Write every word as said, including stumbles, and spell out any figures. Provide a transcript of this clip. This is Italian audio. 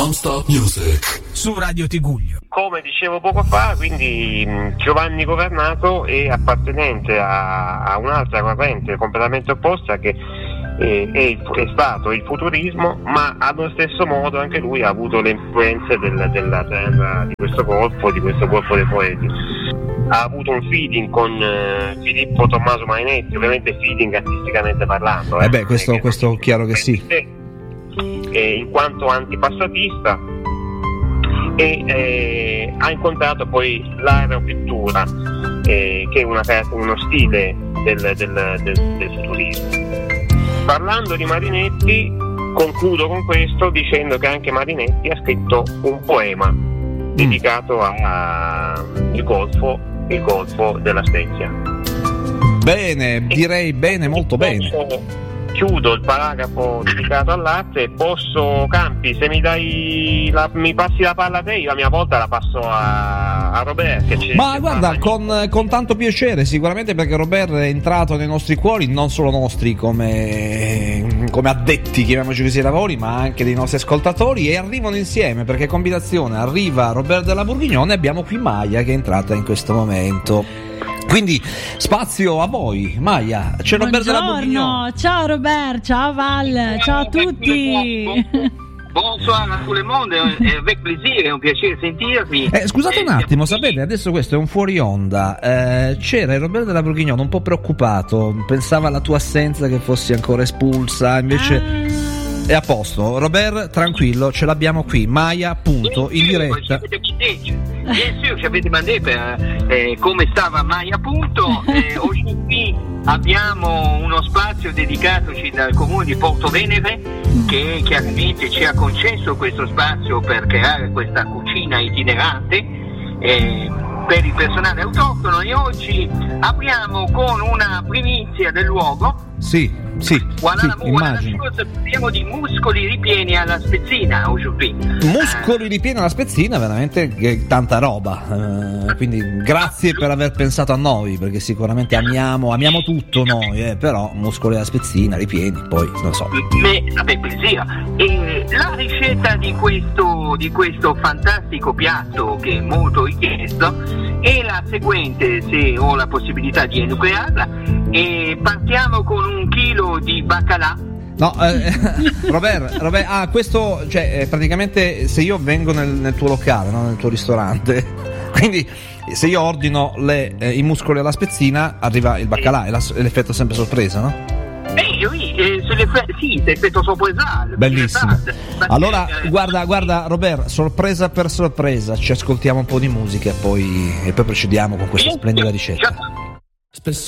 Non-stop music su Radio Tiguglio. Come dicevo poco fa, quindi Giovanni Governato è appartenente a, a un'altra corrente completamente opposta che è, è, è stato il futurismo, ma allo stesso modo anche lui ha avuto le influenze del, della terra, di questo corpo, di questo corpo dei poeti. Ha avuto un feeding con uh, Filippo Tommaso Marinetti, ovviamente feeding artisticamente parlando. Eh beh, questo, questo chiaro che sì. Eh, in quanto antipassatista, e eh, ha incontrato poi l'aeropittura, eh, che è una, uno stile del, del, del, del futurismo. Parlando di Marinetti, concludo con questo dicendo che anche Marinetti ha scritto un poema mm. dedicato al golfo, il golfo della Spezia. Bene, direi bene, molto bene. Chiudo il paragrafo dedicato al latte. Posso, Campi, se mi dai la, mi passi la palla a te, io a mia volta la passo a, a Robert che ma guarda, con, con tanto piacere, sicuramente, perché Robert è entrato nei nostri cuori, non solo nostri come, come addetti, chiamiamoci così, ai lavori, ma anche dei nostri ascoltatori, e arrivano insieme, perché combinazione arriva Robert della Bourguignon e abbiamo qui Maya che è entrata in questo momento. Quindi spazio a voi, Maya. C'è Robert della Bourguignon. Ciao Robert, ciao Val, ciao a tutti. Bonsoir a tout le monde, è avec plaisir, è un piacere sentirvi. Eh, scusate un attimo, sapete, adesso questo è un fuori onda. Eh, c'era il Robert della Bourguignon un po' preoccupato, pensava alla tua assenza, che fossi ancora espulsa, invece ah. è a posto. Robert, tranquillo, ce l'abbiamo qui. Maya, appunto, in diretta. Bien sûr, ci avete mandato per eh, come stava Maya, appunto. Eh, oggi qui abbiamo uno spazio dedicatoci dal comune di Porto Venere, che chiaramente ci ha concesso questo spazio per creare questa cucina itinerante eh, per il personale autoctono, e oggi apriamo con una primizia del luogo. Sì, sì, Guarda, sì, immagino. Parliamo di muscoli ripieni alla spezzina oggi. Muscoli ripieni alla spezzina, veramente che tanta roba. Eh, quindi grazie per aver pensato a noi, perché sicuramente amiamo, amiamo tutto noi, eh, però muscoli alla spezzina, ripieni, poi non so. Me, vabbè, poesia. E la ricetta di questo, di questo fantastico piatto, che è molto richiesto, è la seguente, se ho la possibilità di enuclearla. E partiamo con un chilo di baccalà. No, eh, Robert, Robert, ah, questo, cioè, eh, praticamente se io vengo nel, nel tuo locale, no, nel tuo ristorante, quindi se io ordino le, eh, i muscoli alla spezzina, arriva il baccalà, è, la, è l'effetto sempre sorpresa, no? Eh, oui, eh, se le, sì, è l'effetto sorpresa. Bellissimo. Allora, guarda, guarda, Robert, sorpresa per sorpresa, ci ascoltiamo un po' di musica e poi, e poi procediamo con questa splendida ricetta. spesso